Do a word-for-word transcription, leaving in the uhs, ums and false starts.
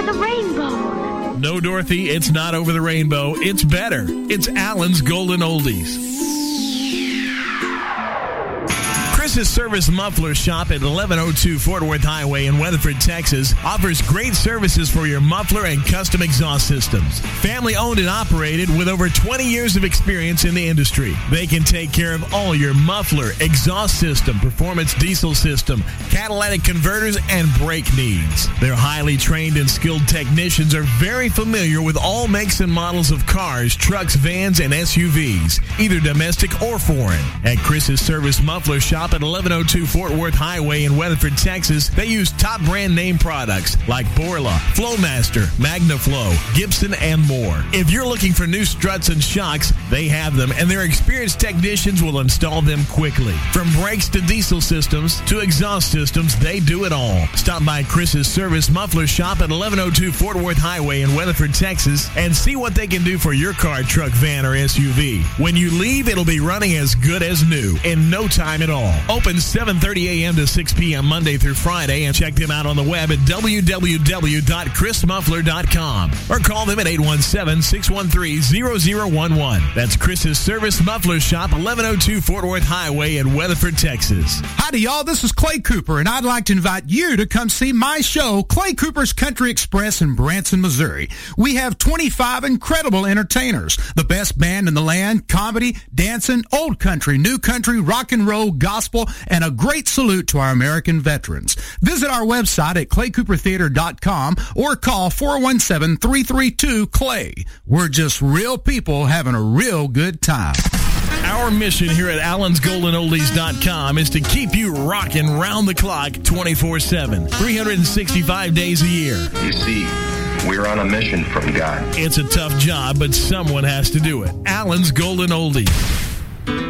the rainbow. No, Dorothy, it's not over the rainbow. It's better. It's Allen's Golden Oldies. Chris's Service Muffler Shop at eleven oh two Fort Worth Highway in Weatherford, Texas offers great services for your muffler and custom exhaust systems. Family owned and operated with over twenty years of experience in the industry. They can take care of all your muffler, exhaust system, performance diesel system, catalytic converters, and brake needs. Their highly trained and skilled technicians are very familiar with all makes and models of cars, trucks, vans, and S U Vs, either domestic or foreign. At Chris's Service Muffler Shop at eleven oh two Fort Worth Highway in Weatherford, Texas, they use top brand name products like Borla, Flowmaster, MagnaFlow, Gibson, and more. If you're looking for new struts and shocks, they have them, and their experienced technicians will install them quickly. From brakes to diesel systems to exhaust systems, they do it all. Stop by Chris's Service Muffler Shop at eleven oh two Fort Worth Highway in Weatherford, Texas, and see what they can do for your car, truck, van, or S U V. When you leave, it'll be running as good as new in no time at all. Open seven thirty a.m. to six p.m. Monday through Friday, and check them out on the web at w w w dot chris muffler dot com or call them at eight one seven, six one three, zero zero one one. That's Chris's Service Muffler Shop, eleven oh two Fort Worth Highway in Weatherford, Texas. Howdy, y'all. This is Clay Cooper, and I'd like to invite you to come see my show, Clay Cooper's Country Express in Branson, Missouri. We have twenty-five incredible entertainers, the best band in the land, comedy, dancing, old country, new country, rock and roll, gospel, and a great salute to our American veterans. Visit our website at clay cooper theater dot com or call four one seven, three three two, clay. We're just real people having a real good time. Our mission here at allens golden oldies dot com is to keep you rocking round the clock twenty-four seven, three hundred sixty-five days a year. You see, we're on a mission from God. It's a tough job, but someone has to do it. Allen's Golden Oldies.